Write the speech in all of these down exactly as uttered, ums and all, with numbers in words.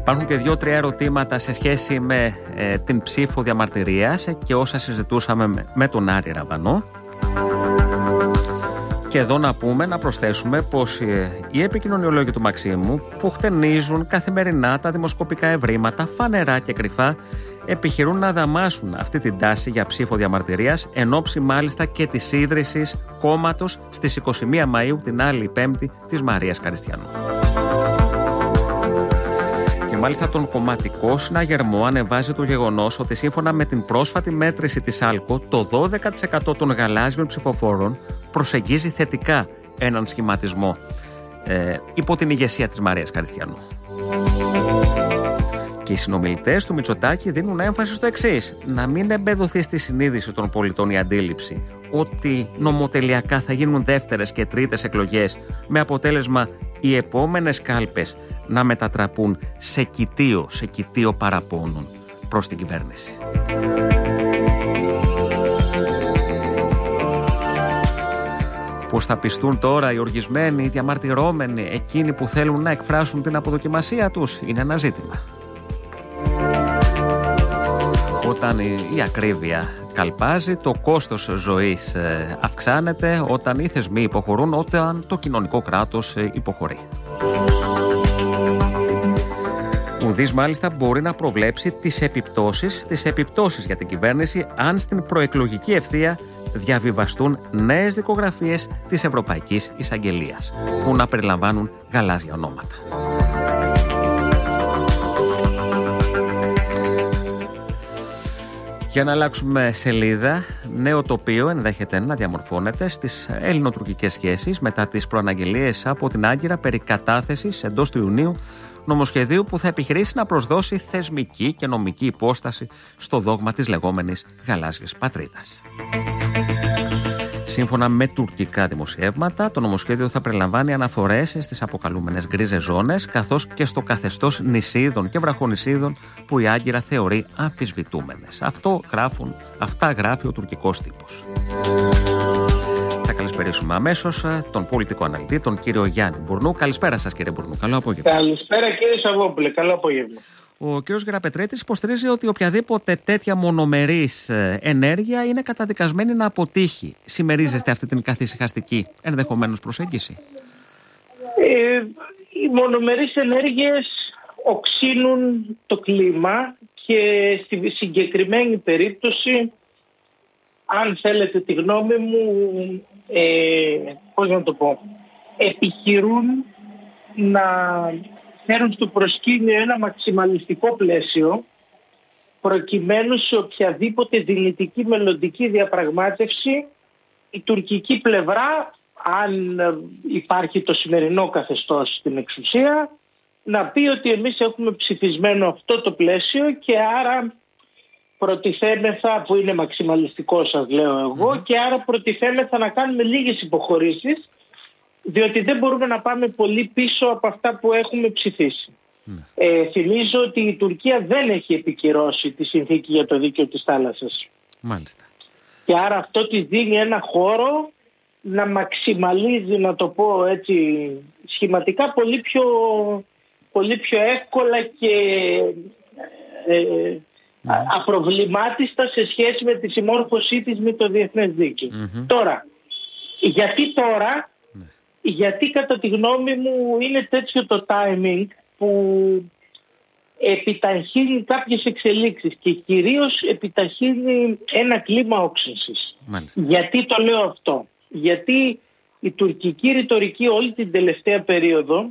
Υπάρχουν και δύο-τρία ερωτήματα σε σχέση με ε, την ψήφο διαμαρτυρίας και όσα συζητούσαμε με, με τον Άρη Ραβανό. Και εδώ να πούμε, να προσθέσουμε πως ε, οι επικοινωνιολόγοι του Μαξίμου που χτενίζουν καθημερινά τα δημοσκοπικά ευρήματα φανερά και κρυφά επιχειρούν να δαμάσουν αυτή την τάση για ψήφο διαμαρτυρίας εν ώψη μάλιστα και της ίδρυσης κόμματος στις είκοσι μία Μαΐου, την άλλη Πέμπτη, της Μαρίας Καριστιανού. Και μάλιστα τον κομματικό συναγερμό ανεβάζει το γεγονός ότι σύμφωνα με την πρόσφατη μέτρηση της άλκο, το δώδεκα τοις εκατό των γαλάζιων ψηφοφόρων προσεγγίζει θετικά έναν σχηματισμό ε, υπό την ηγεσία της Μαρίας Καριστιανού. Και οι συνομιλητές του Μητσοτάκη δίνουν έμφαση στο εξής: να μην εμπεδοθεί στη συνείδηση των πολιτών η αντίληψη ότι νομοτελειακά θα γίνουν δεύτερες και τρίτες εκλογές με αποτέλεσμα οι επόμενες κάλπες να μετατραπούν σε κοιτίο, σε κοιτίο παραπώνων προς την κυβέρνηση. Πώς θα πιστούν τώρα οι οργισμένοι, οι διαμαρτυρόμενοι, εκείνοι που θέλουν να εκφράσουν την αποδοκιμασία τους, είναι ένα ζήτημα. Όταν η ακρίβεια καλπάζει, το κόστος ζωής αυξάνεται, όταν οι θεσμοί υποχωρούν, όταν το κοινωνικό κράτος υποχωρεί. Ουδής μάλιστα μπορεί να προβλέψει τις επιπτώσεις, τις επιπτώσεις για την κυβέρνηση αν στην προεκλογική ευθεία διαβιβαστούν νέες δικογραφίες της Ευρωπαϊκής Εισαγγελίας που να περιλαμβάνουν γαλάζια ονόματα. Για να αλλάξουμε σελίδα, νέο τοπίο ενδέχεται να διαμορφώνεται στις ελληνοτουρκικές σχέσεις μετά τις προαναγγελίες από την Άγκυρα περί κατάθεσης εντός του Ιουνίου νομοσχεδίου που θα επιχειρήσει να προσδώσει θεσμική και νομική υπόσταση στο δόγμα της λεγόμενης γαλάζιας πατρίδας. Σύμφωνα με τουρκικά δημοσιεύματα, το νομοσχέδιο θα περιλαμβάνει αναφορές στις αποκαλούμενες γκρίζες ζώνες, καθώς και στο καθεστώς νησίδων και βραχονησίδων που η Άγκυρα θεωρεί αμφισβητούμενες. Αυτό γράφουν, αυτά γράφει ο τουρκικός τύπος. Θα καλησπερίσουμε αμέσως τον πολιτικό αναλυτή, τον κύριο Γιάννη Μπουρνού. Καλησπέρα σας, κύριε Μπουρνού. Καλό απόγευμα. Καλησπέρα, κύριε Σαββόπουλε. Καλό απόγευμα. Ο κ. Γεραπετρέτης υποστηρίζει ότι οποιαδήποτε τέτοια μονομερής ενέργεια είναι καταδικασμένη να αποτύχει. Συμμερίζεστε αυτή την καθησυχαστική ενδεχομένως προσέγγιση? Ε, οι μονομερείς ενέργειες οξύνουν το κλίμα και στη συγκεκριμένη περίπτωση, αν θέλετε τη γνώμη μου, ε, πώς να το πω, επιχειρούν να φέρουν στο προσκήνιο ένα μαξιμαλιστικό πλαίσιο προκειμένου σε οποιαδήποτε δυνητική μελλοντική διαπραγμάτευση η τουρκική πλευρά, αν υπάρχει το σημερινό καθεστώς στην εξουσία, να πει ότι εμείς έχουμε ψηφισμένο αυτό το πλαίσιο και άρα προτιθέμεθα, που είναι μαξιμαλιστικό σας λέω εγώ, mm-hmm. και άρα προτιθέμεθα να κάνουμε λίγες υποχωρήσεις, διότι δεν μπορούμε να πάμε πολύ πίσω από αυτά που έχουμε ψηφίσει. Mm. Ε, θυμίζω ότι η Τουρκία δεν έχει επικυρώσει τη συνθήκη για το δίκαιο της θάλασσας. Μάλιστα. Και άρα αυτό της δίνει ένα χώρο να μαξιμαλίζει, να το πω έτσι σχηματικά, πολύ πιο, πολύ πιο εύκολα και ε, mm. απροβλημάτιστα σε σχέση με τη συμμόρφωσή της με το διεθνές δίκαιο. Mm-hmm. Τώρα, γιατί τώρα... Γιατί κατά τη γνώμη μου είναι τέτοιο το timing που επιταχύνει κάποιες εξελίξεις και κυρίως επιταχύνει ένα κλίμα όξυνσης. Μάλιστα. Γιατί το λέω αυτό? Γιατί η τουρκική ρητορική όλη την τελευταία περίοδο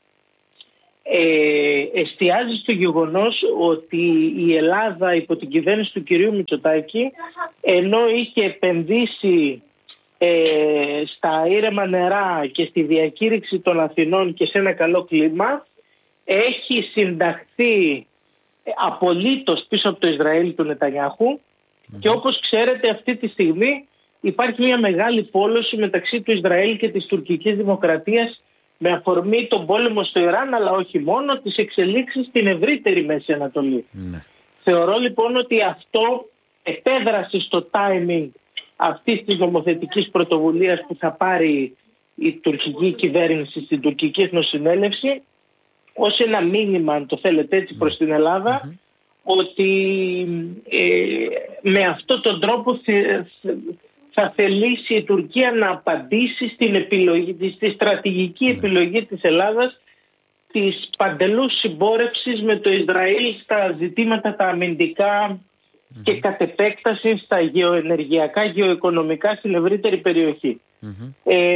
ε, εστιάζει στο γεγονός ότι η Ελλάδα υπό την κυβέρνηση του κυρίου Μητσοτάκη, ενώ είχε επενδύσει Ε, στα ήρεμα νερά και στη διακήρυξη των Αθηνών και σε ένα καλό κλίμα, έχει συνταχθεί απολύτως πίσω από το Ισραήλ του Νετανιάχου mm-hmm. και όπως ξέρετε αυτή τη στιγμή υπάρχει μια μεγάλη πόλωση μεταξύ του Ισραήλ και της τουρκικής δημοκρατίας με αφορμή τον πόλεμο στο Ιράν, αλλά όχι μόνο, τις εξελίξεις στην ευρύτερη Μέση Ανατολή. Mm-hmm. Θεωρώ λοιπόν ότι αυτό επέδρασε στο timing αυτής της νομοθετικής πρωτοβουλίας που θα πάρει η τουρκική κυβέρνηση στην τουρκική εθνοσυνέλευση ως ένα μήνυμα, αν το θέλετε έτσι, προς την Ελλάδα, mm-hmm. ότι ε, με αυτόν τον τρόπο θε, θα θελήσει η Τουρκία να απαντήσει στην επιλογή, στη στρατηγική mm-hmm. επιλογή της Ελλάδας της παντελούς συμπόρευσης με το Ισραήλ στα ζητήματα τα αμυντικά mm-hmm. και κατ' επέκταση στα γεωενεργειακά, γεωοικονομικά στην ευρύτερη περιοχή. Mm-hmm. Ε, ε,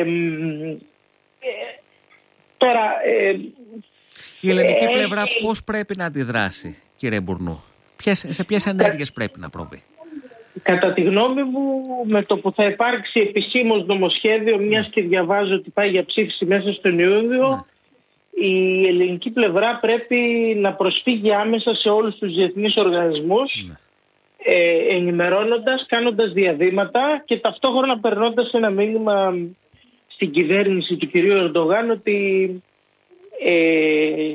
τώρα... Ε, η ελληνική ε, πλευρά ε, πώς πρέπει να αντιδράσει, κύριε Μπουρνού? Ποιες, σε ποιες ενέργειες πρέπει να προβεί? Κατά τη γνώμη μου, με το που θα υπάρξει επισήμως νομοσχέδιο, μιας και διαβάζω ότι πάει για ψήφιση μέσα στον Ιούλιο, ναι. η ελληνική πλευρά πρέπει να προσφύγει άμεσα σε όλους τους διεθνείς οργανισμούς, ναι. ε, ενημερώνοντας, κάνοντας διαδήματα και ταυτόχρονα περνώντας ένα μήνυμα στην κυβέρνηση του κυρίου Ερντογάν ότι... Ε,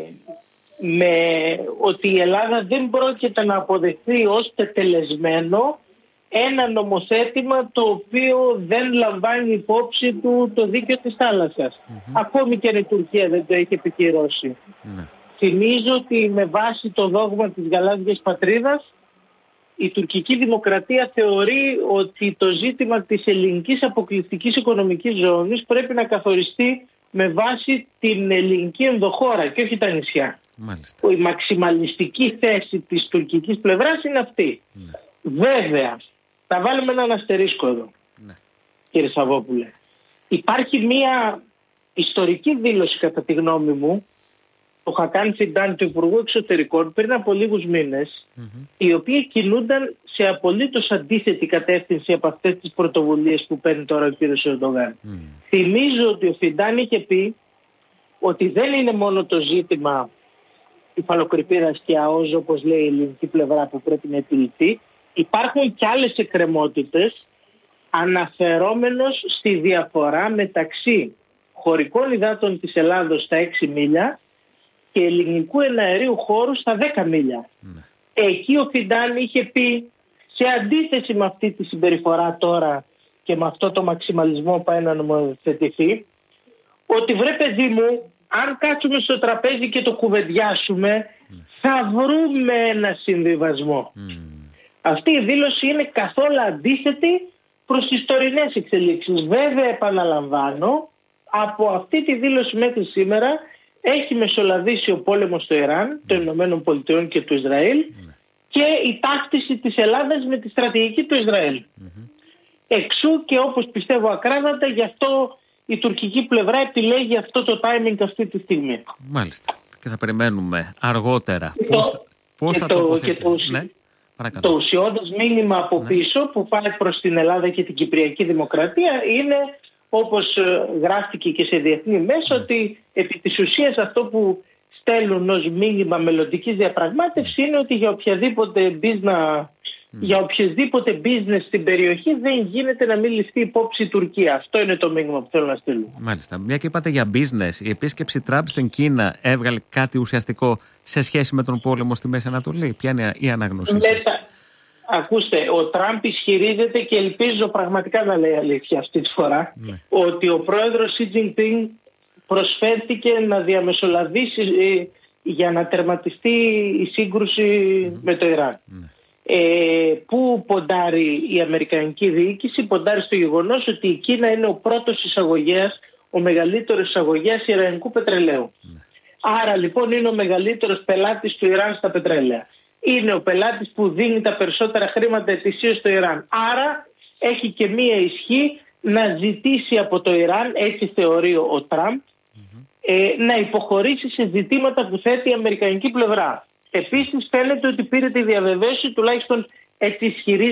με ότι η Ελλάδα δεν πρόκειται να αποδεχθεί ως τετελεσμένο ένα νομοθέτημα το οποίο δεν λαμβάνει υπόψη του το δίκαιο της θάλασσας. Mm-hmm. Ακόμη και η Τουρκία δεν το έχει επικυρώσει. Mm-hmm. Θυμίζω ότι με βάση το δόγμα της γαλάζιας πατρίδας η τουρκική δημοκρατία θεωρεί ότι το ζήτημα της ελληνικής αποκλειστικής οικονομικής ζώνης πρέπει να καθοριστεί με βάση την ελληνική ενδοχώρα και όχι τα νησιά. Μάλιστα. Η μαξιμαλιστική θέση της τουρκικής πλευράς είναι αυτή. Ναι. Βέβαια, θα βάλουμε έναν αστερίσκο εδώ, ναι. κύριε Σαββόπουλε. Υπάρχει μία ιστορική δήλωση, κατά τη γνώμη μου, το Χακάν Φιντάν, του Υπουργού Εξωτερικών, πριν από λίγους μήνες, mm-hmm. οι οποίοι κινούνταν σε απολύτως αντίθετη κατεύθυνση από αυτές τις πρωτοβουλίες που παίρνει τώρα ο κύριος Ερντογάν. Mm. Θυμίζω ότι ο Φιντάν είχε πει ότι δεν είναι μόνο το ζήτημα υφαλοκρηπίδας και ΑΟΖ, όπως λέει η ελληνική πλευρά, που πρέπει να επιληθεί. Υπάρχουν και άλλες εκκρεμότητες, αναφερόμενος στη διαφορά μεταξύ χωρικών υδάτων της Ελλάδος στα έξι μίλια και ελληνικού εναερίου χώρου στα δέκα μίλια. Mm. Εκεί ο Φιντάν είχε πει, σε αντίθεση με αυτή τη συμπεριφορά τώρα και με αυτό το μαξιμαλισμό που πάει να νομοθετηθεί, ότι βρε παιδί μου, αν κάτσουμε στο τραπέζι και το κουβεντιάσουμε, mm. θα βρούμε ένα συμβιβασμό. Mm. Αυτή η δήλωση είναι καθόλου αντίθετη προς τις τωρινές εξελίξεις. Βέβαια, επαναλαμβάνω, από αυτή τη δήλωση μέχρι σήμερα έχει μεσολαβήσει ο πόλεμος στο Ιράν, mm. των Ηνωμένων Πολιτειών και του Ισραήλ mm. και η ταύτιση της Ελλάδας με τη στρατηγική του Ισραήλ. Mm-hmm. Εξού και, όπως πιστεύω ακράδαντα, γι' αυτό η τουρκική πλευρά επιλέγει αυτό το timing αυτή τη στιγμή. Μάλιστα. Και θα περιμένουμε αργότερα πώς θα, πώς θα τοποθετηθεί. Ναι. Το ουσιώδες μήνυμα από ναι. πίσω που πάει προς την Ελλάδα και την Κυπριακή Δημοκρατία είναι, όπως γράφτηκε και σε διεθνή μέσα, ότι επί της ουσίας αυτό που στέλνουν ως μήνυμα μελλοντικής διαπραγμάτευσης είναι ότι για οποιαδήποτε business, mm. για οποιοδήποτε business στην περιοχή δεν γίνεται να μην ληφθεί υπόψη η Τουρκία. Αυτό είναι το μήνυμα που θέλω να στείλω. Μάλιστα. Μια και είπατε για business, η επίσκεψη Τραμπ στην Κίνα έβγαλε κάτι ουσιαστικό σε σχέση με τον πόλεμο στη Μέση Ανατολή? Ποια είναι η αναγνωσή σας? Ακούστε, ο Τραμπ ισχυρίζεται και ελπίζω πραγματικά να λέει αλήθεια αυτή τη φορά, ναι. ότι ο πρόεδρος Σι Τζινπίνγκ προσφέρθηκε να διαμεσολαβήσει για να τερματιστεί η σύγκρουση mm. με το Ιράν. Mm. Ε, που ποντάρει η αμερικανική διοίκηση? Ποντάρει στο γεγονός ότι η Κίνα είναι ο πρώτος εισαγωγέας, ο μεγαλύτερος εισαγωγέας ιρανικού πετρελαίου. Mm. Άρα λοιπόν είναι ο μεγαλύτερος πελάτης του Ιράν στα πετρέλαια. Είναι ο πελάτης που δίνει τα περισσότερα χρήματα ετησίως στο Ιράν. Άρα έχει και μία ισχύ να ζητήσει από το Ιράν, έτσι θεωρεί ο Τραμπ, mm-hmm. ε, να υποχωρήσει σε ζητήματα που θέτει η αμερικανική πλευρά. Επίσης φαίνεται ότι πήρε τη διαβεβαίωση, τουλάχιστον έτσι ισχυρίζεται,